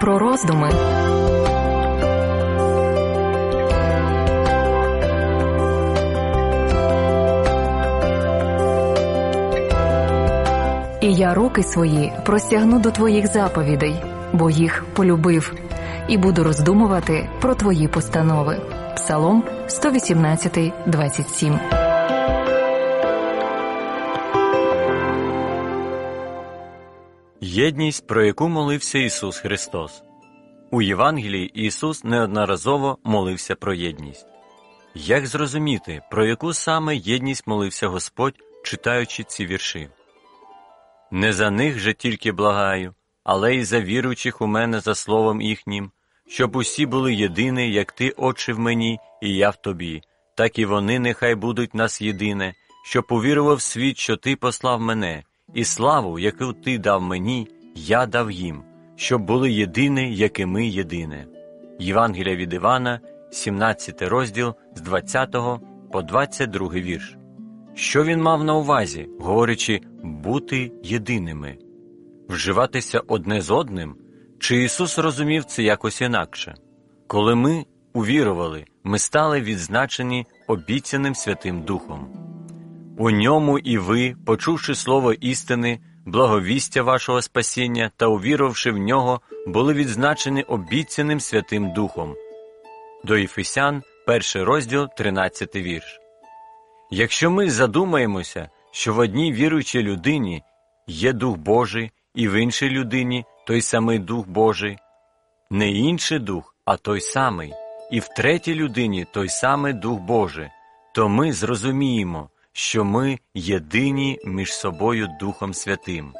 Про роздуми. І я руки свої простягну до твоїх заповідей, бо їх полюбив, і буду роздумувати про твої постанови. Псалом 118, 27. Єдність, про яку молився Ісус Христос. У Євангелії Ісус неодноразово молився про єдність. Як зрозуміти, про яку саме єдність молився Господь, читаючи ці вірші? «Не за них же тільки благаю, але й за віруючих у мене за словом їхнім, щоб усі були єдині, як Ти, Отче, в мені, і я в Тобі, так і вони нехай будуть нас єдине, щоб увірував світ, що Ти послав мене, і славу, яку Ти дав мені, я дав їм, щоб були єдині, як і ми єдине». Євангелія від Івана, 17 розділ, з 20 по 22 вірш. Що він мав на увазі, говорячи «бути єдиними»? Вживатися одне з одним? Чи Ісус розумів це якось інакше? Коли ми увірували, ми стали відзначені обіцяним Святим Духом. У ньому і ви, почувши слово істини, благовістя вашого спасіння та увірувавши в нього, були відзначені обіцяним Святим Духом. До Ефесян, 1 розділ, 13 вірш. Якщо ми задумаємося, що в одній віруючій людині є Дух Божий, і в іншій людині той самий Дух Божий, не інший Дух, а той самий, і в третій людині той самий Дух Божий, то ми зрозуміємо, що ми єдині між собою Духом Святим.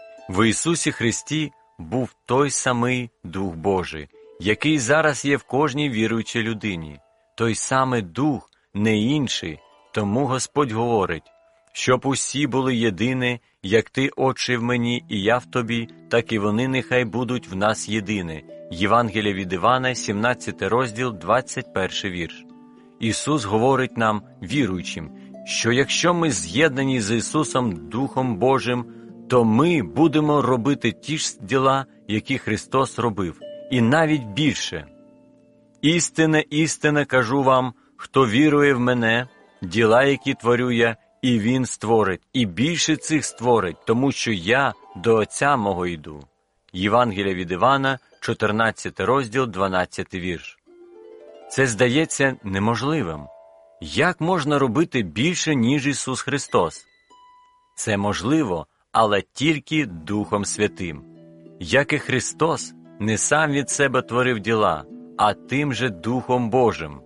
В Ісусі Христі був той самий Дух Божий, який зараз є в кожній віруючій людині. Той самий Дух, не інший, тому Господь говорить, щоб усі були єдині, як Ти, Отче, в мені, і я в Тобі, так і вони нехай будуть в нас єдині. Євангелія від Івана, 17 розділ, 21 вірш. Ісус говорить нам, віруючим, що якщо ми з'єднані з Ісусом Духом Божим, то ми будемо робити ті ж діла, які Христос робив, і навіть більше. «Істинно, істинно кажу вам, хто вірує в мене, діла, які творю я, і Він створить, і більше цих створить, тому що я до Отця мого йду». Євангелія від Івана, 14 розділ, 12 вірш. Це здається неможливим. Як можна робити більше, ніж Ісус Христос? Це можливо, але тільки Духом Святим. Як і Христос не сам від себе творив діла, а тим же Духом Божим.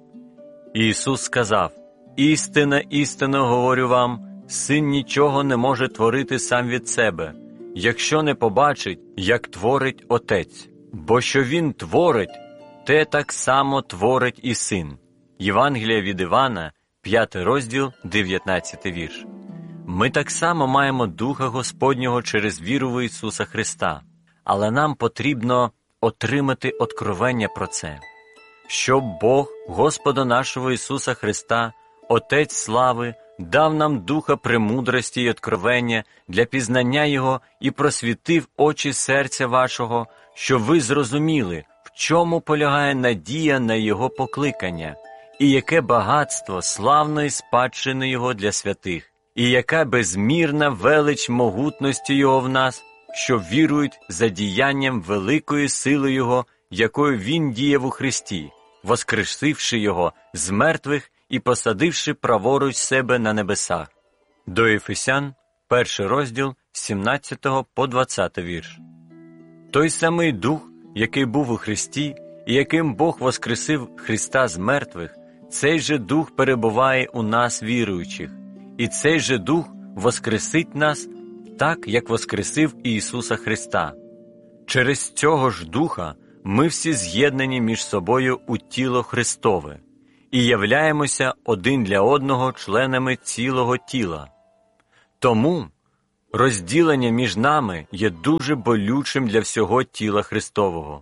І Ісус сказав, «Істинно, істинно говорю вам, Син нічого не може творити сам від себе, якщо не побачить, як творить Отець. Бо що Він творить, те так само творить і Син». Євангелія від Івана, 5 розділ, 19 вірш. Ми так само маємо Духа Господнього через віру в Ісуса Христа, але нам потрібно отримати откровення про це. Щоб Бог, Господа нашого Ісуса Христа, Отець слави, дав нам духа премудрості й откровення для пізнання Його і просвітив очі серця вашого, щоб ви зрозуміли, в чому полягає надія на Його покликання, і яке багатство славної спадщини Його для святих, і яка безмірна велич могутності Його в нас, що вірують за діянням великої сили Його, якою Він діяв у Христі, воскресивши Його з мертвих і посадивши праворуч себе на небесах. До Ефесян, 1 розділ, з 17 по 20 вірш. Той самий Дух, який був у Христі, і яким Бог воскресив Христа з мертвих, цей же Дух перебуває у нас, віруючих, і цей же Дух воскресить нас так, як воскресив Ісуса Христа. Через цього ж Духа ми всі з'єднані між собою у тіло Христове і являємося один для одного членами цілого тіла. Тому розділення між нами є дуже болючим для всього тіла Христового.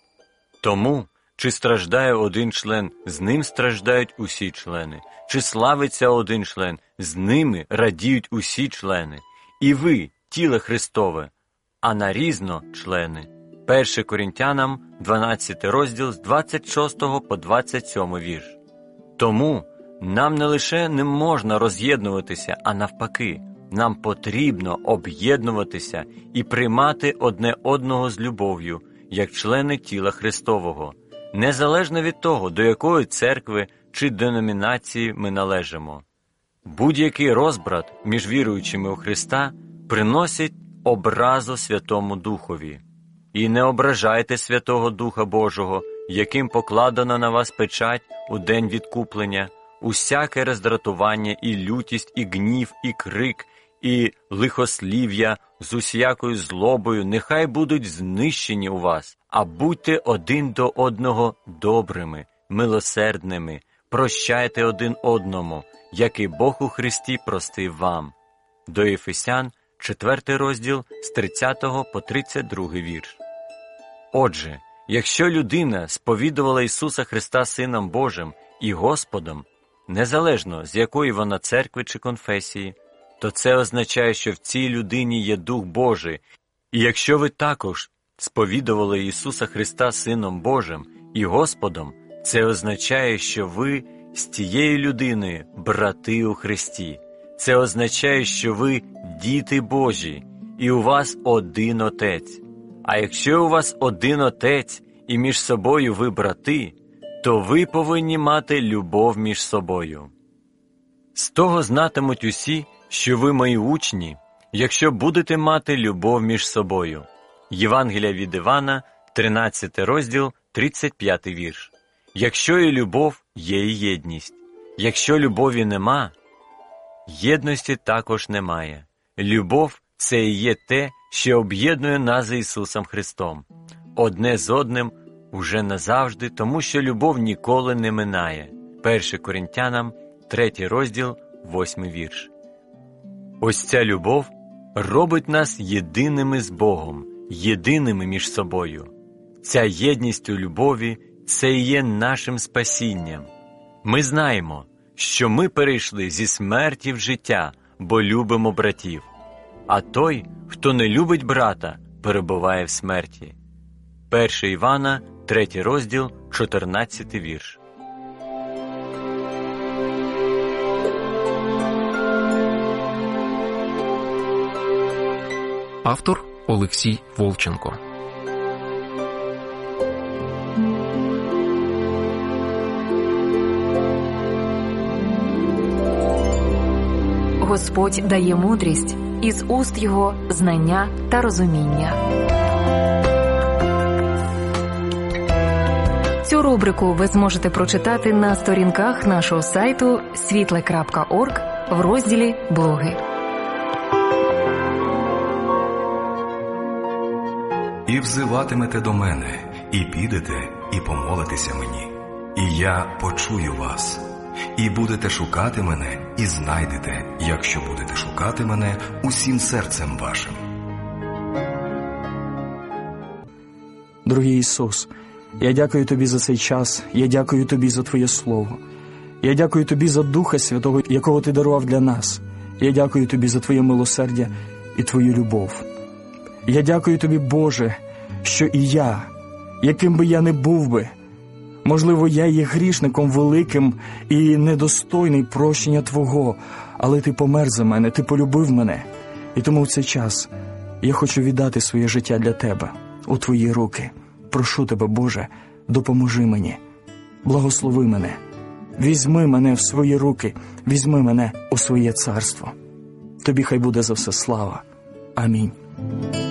Тому, чи страждає один член, з ним страждають усі члени, чи славиться один член, з ними радіють усі члени. І ви – тіло Христове, а нарізно члени. 1 Коринтянам, 12 розділ, з 26 по 27 вірш. Тому нам не лише не можна роз'єднуватися, а навпаки, нам потрібно об'єднуватися і приймати одне одного з любов'ю, як члени тіла Христового, незалежно від того, до якої церкви чи деномінації ми належимо. Будь-який розбрат між віруючими у Христа приносить образу Святому Духові. І не ображайте Святого Духа Божого, яким покладено на вас печать у день відкуплення, усяке роздратування і лютість, і гнів, і крик, і лихослів'я з усякою злобою нехай будуть знищені у вас, а будьте один до одного добрими, милосердними, прощайте один одному, як і Бог у Христі простив вам. До Ефесян, 4 розділ, з 30 по 32 вірш. Отже, якщо людина сповідувала Ісуса Христа Сином Божим і Господом, незалежно з якої вона церкви чи конфесії, то це означає, що в цій людині є Дух Божий. І якщо ви також сповідували Ісуса Христа Сином Божим і Господом, це означає, що ви з тією людиною брати у Христі. Це означає, що ви діти Божі, і у вас один Отець. А якщо у вас один Отець і між собою ви брати, то ви повинні мати любов між собою. З того знатимуть усі, що ви мої учні, якщо будете мати любов між собою. Євангелія від Івана, 13 розділ, 35 вірш. Якщо є любов, є і єдність. Якщо любові нема, єдності також немає. Любов – це і є те, що об'єднує нас з Ісусом Христом. Одне з одним уже назавжди, тому що любов ніколи не минає. 1 Коринтянам, 3 розділ, 8 вірш. Ось ця любов робить нас єдиними з Богом, єдиними між собою. Ця єдність у любові – це і є нашим спасінням. Ми знаємо, що ми перейшли зі смерті в життя, бо любимо братів. А той, хто не любить брата, перебуває в смерті. 1 Івана, 3 розділ, 14 вірш. Автор Олексій Волченко. Господь дає мудрість, із уст Його знання та розуміння. Цю рубрику ви зможете прочитати на сторінках нашого сайту світле.орг в розділі «Блоги». І взиватимете до мене, і підете, і помолитеся мені, і я почую вас. І будете шукати мене, і знайдете, якщо будете шукати мене усім серцем вашим. Дорогий Ісус, я дякую Тобі за цей час, я дякую Тобі за Твоє Слово. Я дякую Тобі за Духа Святого, якого Ти дарував для нас. Я дякую Тобі за Твоє милосердя і Твою любов. Я дякую Тобі, Боже, що і я, яким би я не був би, можливо, я є грішником великим і недостойний прощення Твого, але Ти помер за мене, Ти полюбив мене. І тому в цей час я хочу віддати своє життя для Тебе, у Твої руки. Прошу Тебе, Боже, допоможи мені, благослови мене, візьми мене в свої руки, візьми мене у своє царство. Тобі хай буде за все слава. Амінь.